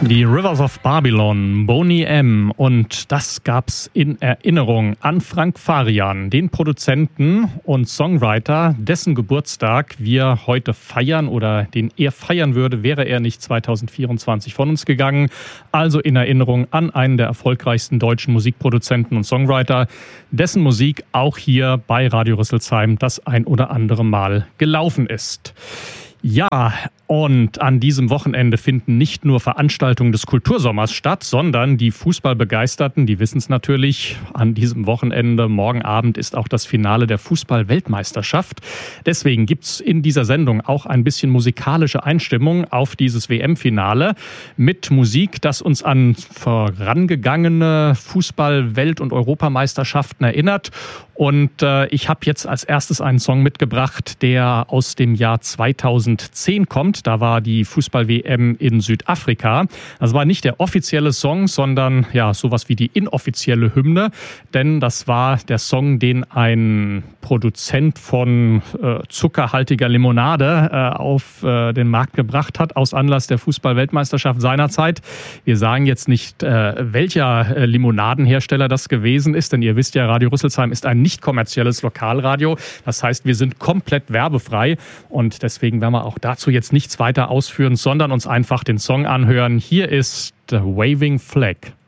Die Rivers of Babylon, Boney M. Und das gab's in Erinnerung an Frank Farian, den Produzenten und Songwriter, dessen Geburtstag wir heute feiern oder den er feiern würde, wäre er nicht 2024 von uns gegangen. Also in Erinnerung an einen der erfolgreichsten deutschen Musikproduzenten und Songwriter, dessen Musik auch hier bei Radio Rüsselsheim das ein oder andere Mal gelaufen ist. Ja, und an diesem Wochenende finden nicht nur Veranstaltungen des Kultursommers statt, sondern die Fußballbegeisterten, die wissen es natürlich, an diesem Wochenende, morgen Abend, ist auch das Finale der Fußball-Weltmeisterschaft. Deswegen gibt's in dieser Sendung auch ein bisschen musikalische Einstimmung auf dieses WM-Finale mit Musik, das uns an vorangegangene Fußball-Welt- und Europameisterschaften erinnert. Und ich habe jetzt als erstes einen Song mitgebracht, der aus dem Jahr 2010 kommt. Da war die Fußball-WM in Südafrika. Das war nicht der offizielle Song, sondern ja sowas wie die inoffizielle Hymne. Denn das war der Song, den ein Produzent von zuckerhaltiger Limonade auf den Markt gebracht hat, aus Anlass der Fußball-Weltmeisterschaft seinerzeit. Wir sagen jetzt nicht, welcher Limonadenhersteller das gewesen ist, denn ihr wisst ja, Radio Rüsselsheim ist ein nicht kommerzielles Lokalradio. Das heißt, wir sind komplett werbefrei und deswegen werden wir auch dazu jetzt nichts weiter ausführen, sondern uns einfach den Song anhören. Hier ist The Waving Flag.